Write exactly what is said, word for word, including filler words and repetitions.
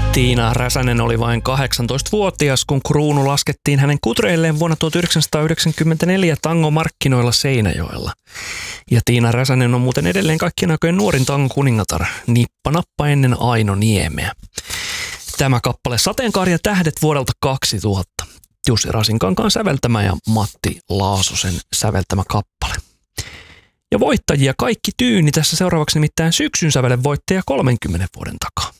Tiina Räsänen oli vain kahdeksantoistavuotias, kun kruunu laskettiin hänen kutreilleen vuonna tuhatyhdeksänsataayhdeksänkymmentäneljä tangomarkkinoilla Seinäjoella. Ja Tiina Räsänen on muuten edelleen kaikkien aikojen nuorin tangokuningatar, nippa nappa ennen Aino Niemeä. Tämä kappale Sateenkaari ja tähdet vuodelta kaksituhatta. Jussi Rasinkankaan säveltämä ja Matti Laasosen säveltämä kappale. Ja voittajia kaikki tyyni tässä seuraavaksi nimittäin syksyn sävelen voittaja kolmenkymmenen vuoden takaa.